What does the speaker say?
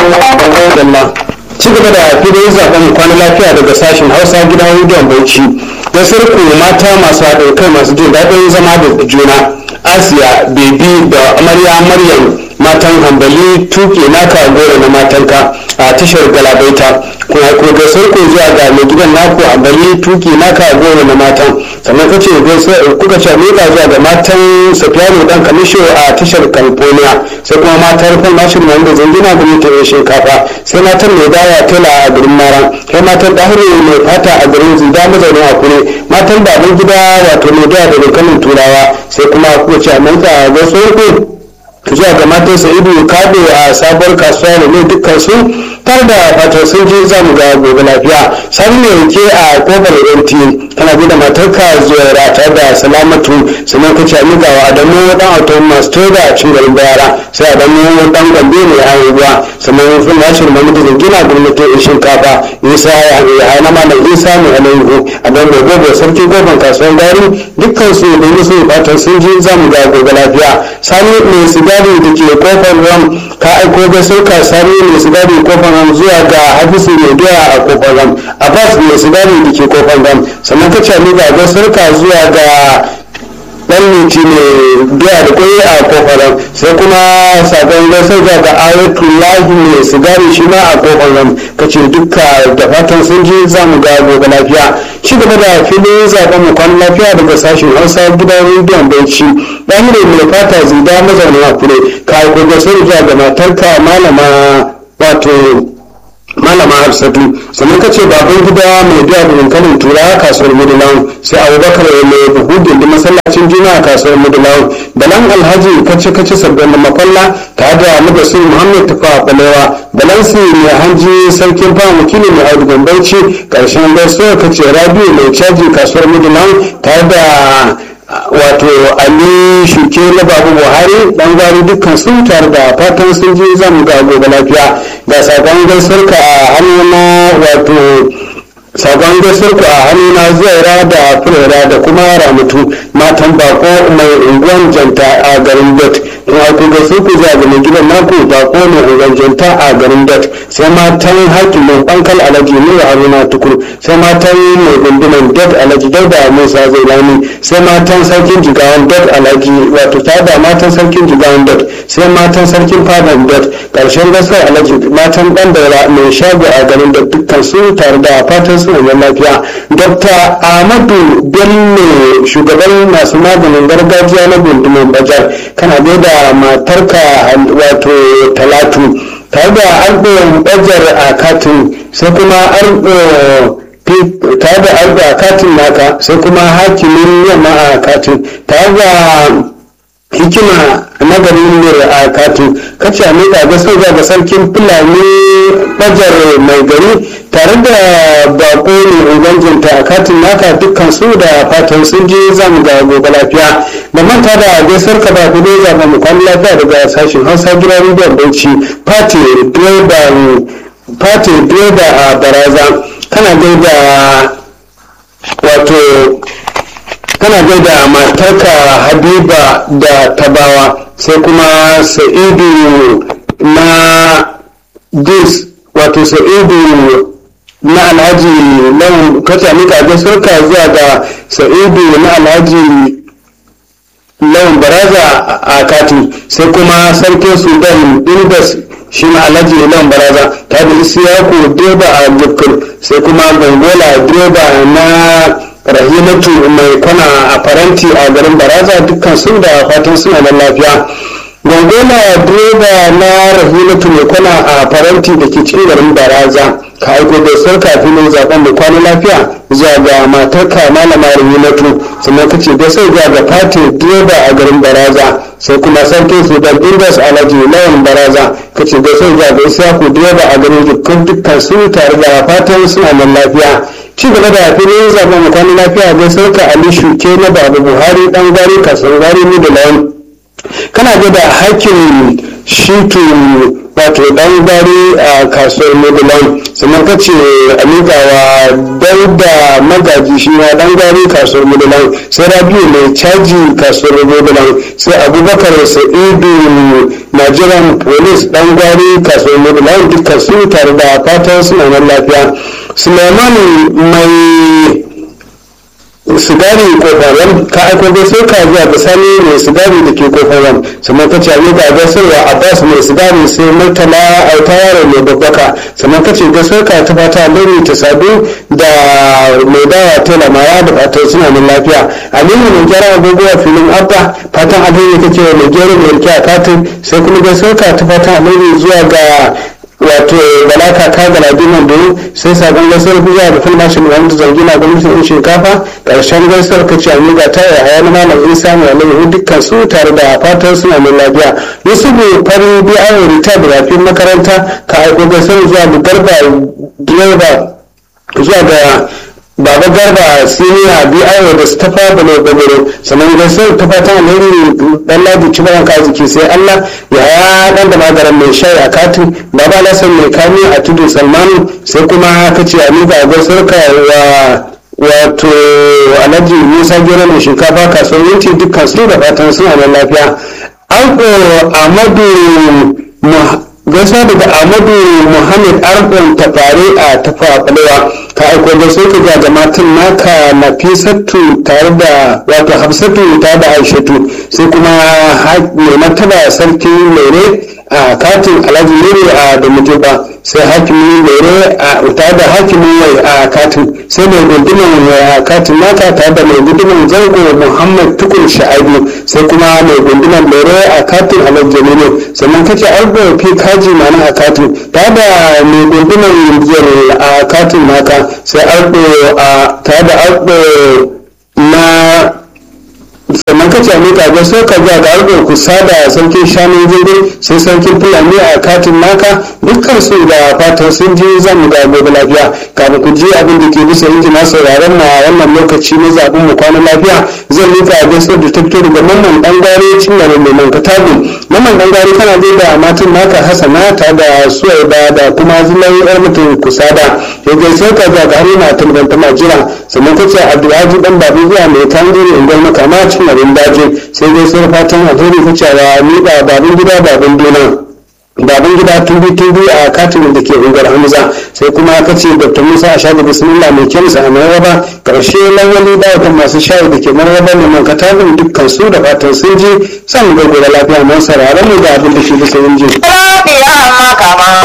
ci gaba da filin zaben kwana lafiya daga sashen hausa gidan rediyon bauchi da sarku mata masu haɗin kai masu jin daɗin zama da juna asiya bebi da amarya maryam matan hambali tuke naka goro na matanka a tashar galabaita kuma ko ga sarku zuwa ga mai gidan naku hambali tuke naka goro na matan sannan kace kuka ce mika zuwa ga matan safiyanu dan kamisho a tashar california sai kuma matar falmashin wanda zangina gwamnatin shinkafa sai matar mai dawa tela a garin mara sai matar dahiru mai fata a garin zida mazaunin akure matan baban gida wato mai dawa da dankalin turawa sai kuma kuka ce mika ga sarku zuwa ga matan sa'idu kado a sabuwar kasuwa da ne dukkan su tare da fatan sun je zamu ga gobe lafiya sani ne yake a kofar mt kana bi da matarka zuwa tare da salamatu sannan ka ce amiga wa adamu dan auto master da cin garin bayara sai adamu dan gambe ne a ruwa sannan sun nashi mamudu zangina gwamnatin shinkafa isa ya hana malam isa mai alayhu adamu da gobe sarki goben kasuwar gari dukkan su da musu fatan sun je zamu ga gobe lafiya sani mai sigari da ke kofar ram ka aiko ga sauka sani mai sigari kofar ram zuwa ga hafisu mai doya a kofar ram abbas mai sigari da ke kofar ram sannan ka ce ga sauka zuwa ga dan minti mai doya da koyi a kofar ram sai kuma sabon gasar ga ayatullahi mai sigari shi ma a kofar ram ka ce dukka da fatan sun je zamu ga gobe lafiya ci gaba da filin zaben mu kwan lafiya daga sashen hausa gidan rediyon bauchi ɗahire mai fata zida mazaunin akure ka yi kogasar zuwa ga matarka malama hafsatu sannan ka ce baban gida mai biya da dankalin turawa kasuwar mudulan sai abubakar mai buhu gindi masallacin juna a kasuwar mudulan balan alhaji kace sabbin da makwalla ta da mudassir muhammad tufa balewa balansi mai hanji sarkin fama wakili mai audu gambauci karshen gaisuwa kace rabiu mai caji kasuwar mudulan ta da wato ali shuke na babu buhari dan gwari dukkan sun tare da fatan sun je zamu ga gobe lafiya ga sabon gaisuwar ka a hannuna wato sabon gaisuwar ka a hannuna zuwa da furera da kuma ramutu matan bako mai unguwan janta a garin dot in aku gaisuwar ku zuwa ga mai gidan naku bako mai unguwan janta a garin dot sai matan hakimin bankal alhaji nura haruna tukur sai matan mai gunduman dot alhaji dauda musa zailani sai matan sarkin jigawan dot alhaji wato ta da matan sarkin jigawan dot sai matan sarkin fadan dot karshen gaskar alhaji matan dan daura mai shago a garin da dukkan su tare da fatan su wajen lafiya dr ahmadu bello shugaban masu maganin gargajiya na gunduman bajar kana da matarka wato talatu tare da arɗo bajar a katin sai kuma tare da arba a katin naka sai kuma hakimin yamma a katin tare da hikima na garin ne a katin kace a miƙa ga soja ga sarkin fulani bajar mai gari tare da bako ne ubanginta a katin naka dukkan su da fatan sun je zamu ga gobe lafiya da manta da gaisar ka ba ku ne za mu kwan lafiya daga sashen hausa gidan rediyon bauchi fati direba a baraza kana gaida matarka habiba da tabawa sai kuma sa'idu na dis wato sa'idu na alhaji nan kace mika gaisuwarka zuwa ga sa'idu na alhaji lawan baraza a katin sai kuma sarkin sudan indas shi na alhaji lawan baraza ta da isiyaku direba a jukkur sai kuma gongola direba na rahimatu mai kwana a faranti a garin baraza dukkan sun da fatan suna da lafiya gongola direba na rahimatu mai kwana a faranti da ke cikin garin baraza ka aiko da sarka filin zaben da kwana lafiya zuwa ga matarka malama rahimatu sannan ka ce da sai zuwa ga fati direba a garin baraza sai kuma sarkin sudan indas alhaji lawan baraza ka ce da sai zuwa ga isaku direba a garin dukkan su tare da fatan suna da lafiya ci gaba da filin zaben da kwana lafiya da sarka ali shuke na babu buhari dan gari kasuwar gari mu da lawan kana ga da hakkin shitu wato dan gari a kasuwar modulan. Sannan ka ce amigawa dauda magaji shi ma dan gari kasuwar modulan, sai rabiu mai caji kasuwar modulan, sai abubakar sa'idu najiran police dan gari kasuwar modulan, dukkan su tare da fatan suna nan lafiya. Suleiman mai sigari kofaran ka aiko da sai ka zuwa da sani mai sigari da ke kofaran. Sannan ka ce a ga gasarwa abbas mai sigari, sai murtala auta yaro mai babbaka. Sannan ka ce gasar ka ta fata lori ta sadu da mai dawa tela maya da fatan suna nan lafiya. Aliyu mai gyara abubuwa filin abba fatan alheri kake wa mai gyara mai rike a katin. Sai kuma gasar ka ta fata alheri zuwa ga wato balaka ka ga ladiman da sai sabon gasar biya da filmashin wanda zangina gwamnatin yan shinkafa. Karshen gasar ka ce amiga ta yi haya na malam isa mai alayyahu dukkan su tare da fatan suna mai lafiya. Yusufu farin biya rita da rafin makaranta ka aiko gasar zuwa da garba direba zuwa ga baba garba siniya biya da stafa balo. Sannan gasar ta fatan alheri dan ladi cibaran kaziki, sai Allah ya haya dan da magaran mai shayi a katin baba lasan mai kami a tudun salmanu. Sai kuma ka ce amiga gasar ka wato alhaji musa gero mai shinkafa kasuwar yanci dukkan su da fatan suna da lafiya. Gaisa daga Ahmadu Muhammad Arbon tafare a tafa balewa ka aiko da sai ka ga jama'atin naka Nafisatu tare da wato Hafsatu tare da Aishatu, sai kuma mai martaba sarki Lere a katin Alhaji Lere a da Mutuba, sai hakimi Lere a tare da hakimin wai a katin, sai mai gunduman a katin naka tare da mai gunduman zango Muhammad Tukur Sha'abu, sai kuma mai gunduman Lere a katin Alhaji Jamilu. Sannan kace Arbo fi kaji mana a katin tare da mai gunduman biyar a katin naka, sai Arbo a tare da Arbo na. Sannan kace a mika ga sai ka ga da Arbo kusa da sarkin shanun jirgin, sai sarkin fulani a katin naka dukkan su da fatan sun ji zan ga gobe lafiya. Kafin ku ji abin da ke bisa inji na sauraron na wannan lokaci na zaɓen mu kwana lafiya, zan mika ga sai da tattaro daga mamman dan gare cin da mai katabu. Mamman dan gare kana dai da matan naka Hassana ta da Suwaiba da kuma Zulai yar mutum kusa da ya sai ka ga Haruna tulbanta majira. Sannan kace Abdulaziz dan babu zuwa mai tanjiri ungon makama cin abin daji, sai dai sai fatan alheri kace wa ni da babun gida babun dona baban gida tubi a katin da ke ungar Hamza. Sai kuma kace Dr. Musa Ashabu bismillah mai kyamsa a Maraba, karshe lawali da wata masu shayi da ke Maraba ne man katabin dukkan su da fatan sun ji san gobe da lafiya mun sauraron mu da abin da shi bisa yin ji.